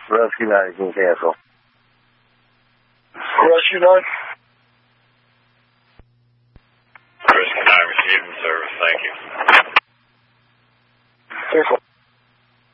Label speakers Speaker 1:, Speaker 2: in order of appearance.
Speaker 1: Rescue 9, you can cancel.
Speaker 2: Rescue 9?
Speaker 3: Rescue 9 receiving service, thank you.
Speaker 2: Cancel.